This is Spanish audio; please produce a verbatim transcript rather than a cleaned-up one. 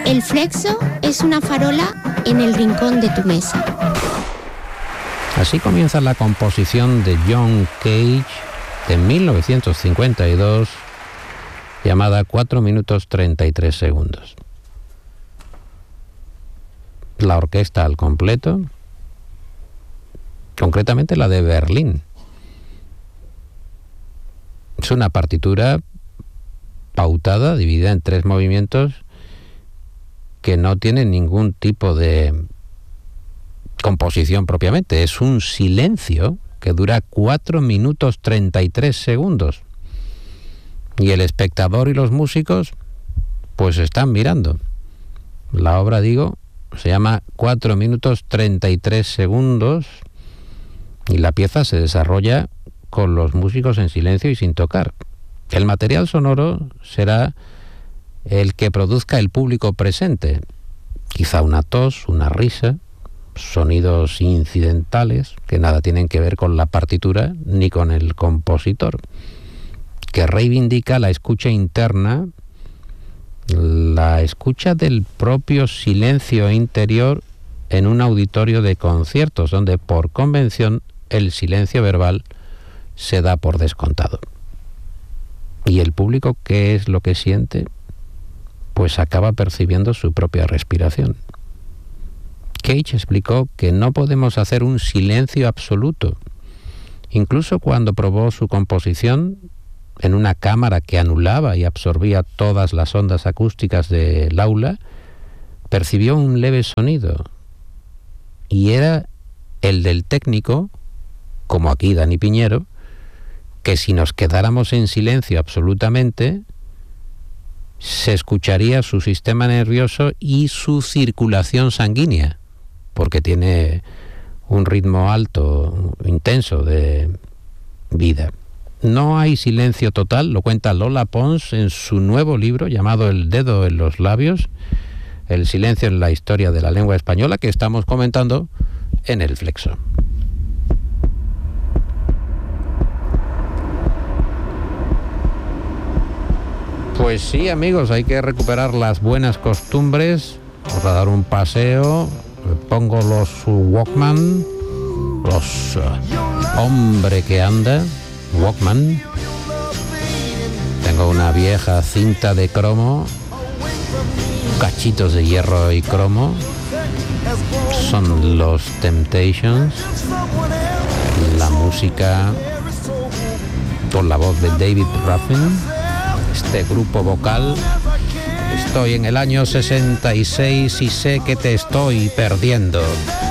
El flexo es una farola en el rincón de tu mesa. Así comienza la composición de John Cage de mil novecientos cincuenta y dos, llamada cuatro minutos treinta y tres segundos. La orquesta al completo, concretamente la de Berlín. Es una partitura pautada, dividida en tres movimientos, que no tiene ningún tipo de composición propiamente. Es un silencio que dura cuatro minutos treinta y tres segundos. Y el espectador y los músicos pues están mirando. La obra, digo, se llama cuatro minutos treinta y tres segundos y la pieza se desarrolla con los músicos en silencio y sin tocar. El material sonoro será el que produzca el público presente. Quizá una tos, una risa, sonidos incidentales que nada tienen que ver con la partitura ni con el compositor, que reivindica la escucha interna, la escucha del propio silencio interior en un auditorio de conciertos, donde por convención el silencio verbal se da por descontado. ¿Y el público qué es lo que siente? Pues acaba percibiendo su propia respiración. Cage explicó que no podemos hacer un silencio absoluto. Incluso cuando probó su composición en una cámara que anulaba y absorbía todas las ondas acústicas del aula, percibió un leve sonido, y era el del técnico, como aquí Dani Piñero, que si nos quedáramos en silencio absolutamente, se escucharía su sistema nervioso y su circulación sanguínea, porque tiene un ritmo alto, intenso de vida. No hay silencio total, lo cuenta Lola Pons en su nuevo libro llamado El dedo en los labios, el silencio en la historia de la lengua española, que estamos comentando en El Flexo. Pues sí, amigos, hay que recuperar las buenas costumbres. Vamos a dar un paseo. Pongo los Walkman, los uh, hombre que anda, Walkman. Tengo una vieja cinta de cromo, cachitos de hierro y cromo. Son los Temptations. La música con la voz de David Ruffin. Este grupo vocal. Estoy en el año sesenta y seis y sé que te estoy perdiendo.